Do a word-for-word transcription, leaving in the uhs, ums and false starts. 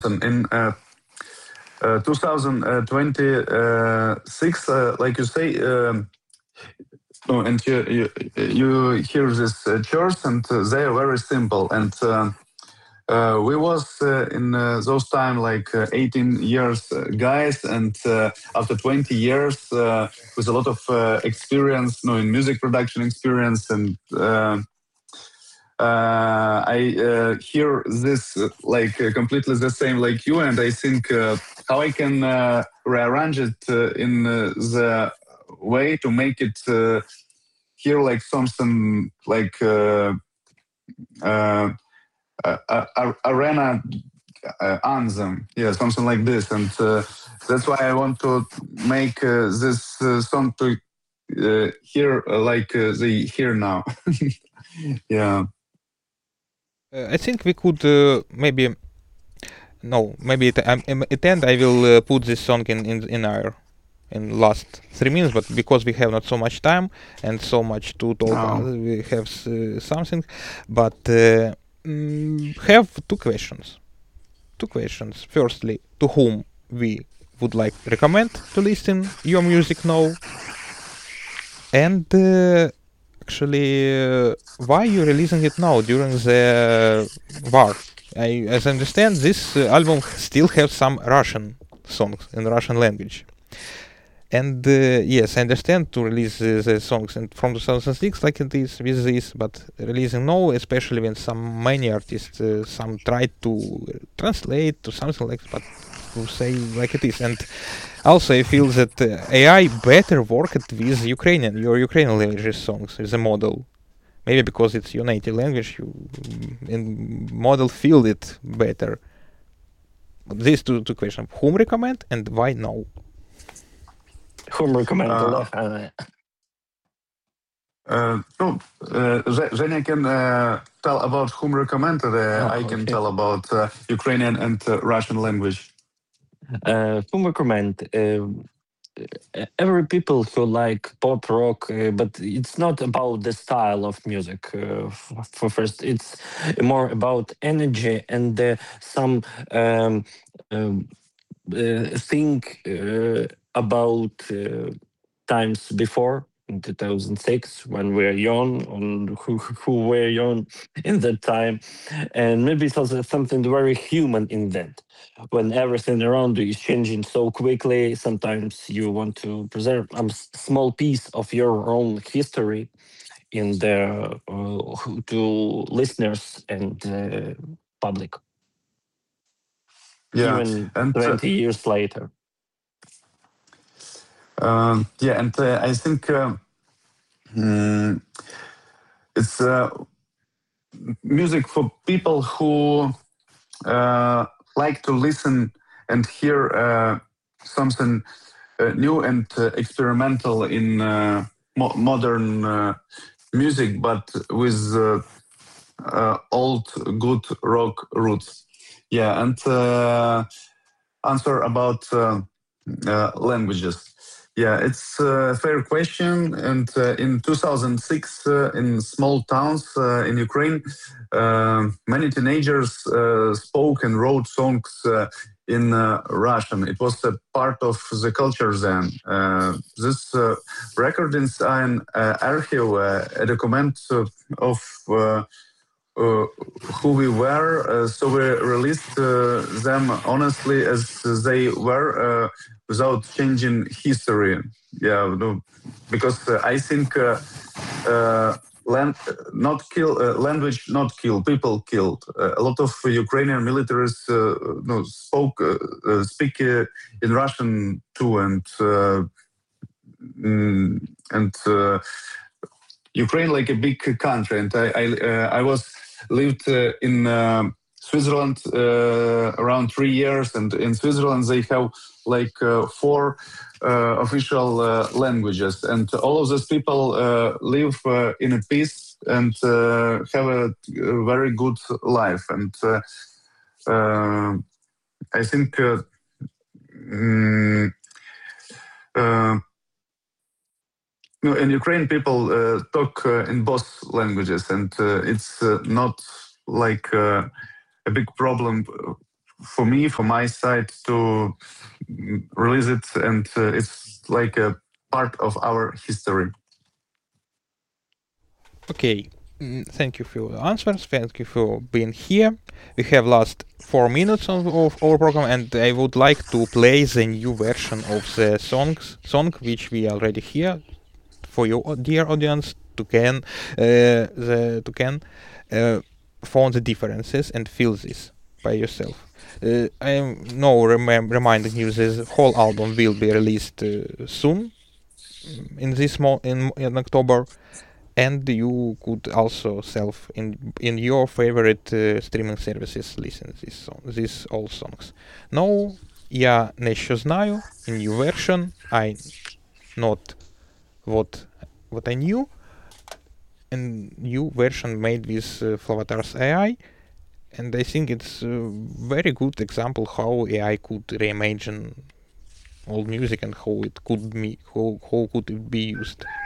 in uh, uh, twenty twenty-six, uh, like you say, um, no, and you, you you hear this uh, chords, and uh, they are very simple. And um uh, we was uh, in uh, those time like uh, eighteen years uh, guys, and uh, after twenty years, uh, with a lot of uh, experience, you know, in music production experience, and uh, uh, I uh, hear this uh, like uh, completely the same like you, and I think uh, how I can uh, rearrange it uh, in uh, the way to make it uh, hear like something like uh, uh, uh, uh, arena uh, anthem, yeah, something like this, and uh, that's why I want to make uh, this uh, song to uh, hear uh, like uh, they hear now. Yeah. Uh, I think we could uh, maybe no maybe at, um, um, at end I will uh, put this song in in in our in last three minutes, but because we have not so much time and so much to talk, uh, Oh. we have uh, something. But uh, mm, have two questions. Two questions. Firstly, to whom we would like recommend to listen your music now, and uh, actually, uh, why you releasing it now during the war? I, as I understand, this uh, album still has some Russian songs in Russian language. And uh, yes, I understand to release uh, the songs and from two thousand six like it is with this, but releasing now, especially when some many artists, uh, some try to translate to something like, but to say like it is. And also, I feel that uh, A I better worked with Ukrainian, your Ukrainian language songs as a model. Maybe because it's your native language, you and model feel it better. These two two questions: whom recommend and why now? Whom recommend Uh, Olaf? Uh, Uh, no, uh, Ze- Zhenya can uh, tell about whom recommended. Uh, oh, I can okay. tell about uh, Ukrainian and uh, Russian language. Uh, whom recommend? Um, uh, every people who like pop rock, uh, but it's not about the style of music. Uh, f- for first, it's more about energy and uh, some um, um, uh, think uh, about uh, times before in two thousand six when we were young and who, who were young in that time, and maybe it was something very human in that when everything around you is changing so quickly. Sometimes you want to preserve a s- small piece of your own history in the uh, to listeners and uh, public Yeah, even and uh, twenty years later. um, yeah, and uh, I think uh, mm, it's uh, music for people who uh, like to listen and hear uh, something uh, new and uh, experimental in uh, mo- modern uh, music, but with uh, uh, old good rock roots. Yeah, and uh, answer about uh, uh, languages. Yeah, it's a fair question. And uh, in two thousand six, uh, in small towns uh, in Ukraine, uh, many teenagers uh, spoke and wrote songs uh, in uh, Russian. It was a part of the culture then. Uh, this uh, record in an uh, archive, uh, a document of, of uh, uh, who we were. Uh, so we released uh, them honestly as they were, uh, without changing history. Yeah, no, because uh, I think uh, uh, land not kill, uh, language not kill, people killed. Uh, a lot of Ukrainian militaries uh, no, spoke uh, uh, speak uh, in Russian too, and uh, mm, and. Uh, Ukraine like a big country, and I I, uh, I was lived uh, in uh, Switzerland uh, around three years, and in Switzerland they have like uh, four uh, official uh, languages, and all of those people uh, live uh, in a peace and uh, have a, a very good life, and uh, uh, I think. Uh, mm, uh, No, in Ukraine, people uh, talk uh, in both languages, and uh, it's uh, not like uh, a big problem for me, for my side, to mm, release it, and uh, it's like a part of our history. Okay, mm, thank you for your answers. Thank you for being here. We have last four minutes of, of our program, and I would like to play the new version of the songs song which we already hear for you, uh, dear audience, to can uh, the to can uh, find the differences and feel this by yourself. Uh, I am now remem- reminding you this whole album will be released uh, soon in this mo- in, in October, and you could also self in in your favorite uh, streaming services listen this song, these all songs. Now, я не знаю in new version. I not what what I knew. And new version made with uh, Flavatar's A I, and I think it's a very good example how A I could reimagine old music and how it could be how, how could it be used.